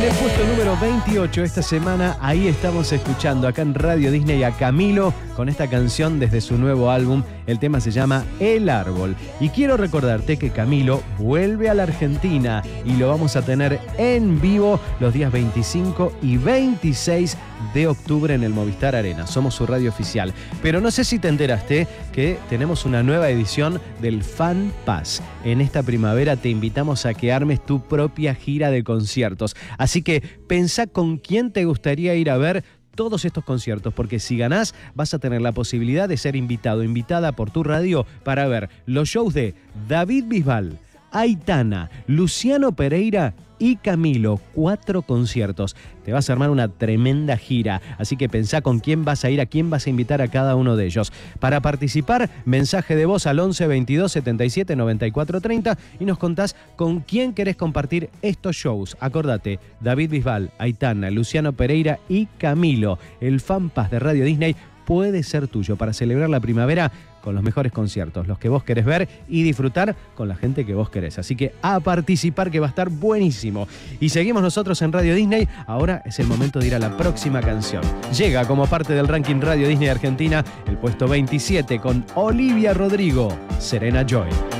el puesto número 28 esta semana, ahí estamos escuchando acá en Radio Disney a Camilo con esta canción desde su nuevo álbum. El tema se llama El Árbol. Y quiero recordarte que Camilo vuelve a la Argentina y lo vamos a tener en vivo los días 25 y 26 de octubre en el Movistar Arena. Somos su radio oficial. Pero no sé si te enteraste que tenemos una nueva edición del Fan Pass. En esta primavera te invitamos a que armes tu propia gira de conciertos. Así que pensá con quién te gustaría ir a ver todos estos conciertos, porque si ganás vas a tener la posibilidad de ser invitado o invitada por tu radio para ver los shows de David Bisbal, Aitana, Luciano Pereira y Camilo. 4 conciertos. Te vas a armar una tremenda gira, así que pensá con quién vas a ir, a quién vas a invitar a cada uno de ellos. Para participar, mensaje de voz al 11 22 77 94 30 y nos contás con quién querés compartir estos shows. Acordate, David Bisbal, Aitana, Luciano Pereira y Camilo. El Fan Pass de Radio Disney puede ser tuyo para celebrar la primavera con los mejores conciertos, los que vos querés ver y disfrutar con la gente que vos querés. Así que a participar, que va a estar buenísimo. Y seguimos nosotros en Radio Disney. Ahora es el momento de ir a la próxima canción. Llega como parte del ranking Radio Disney Argentina el puesto 27 con Olivia Rodrigo, Serena Joy.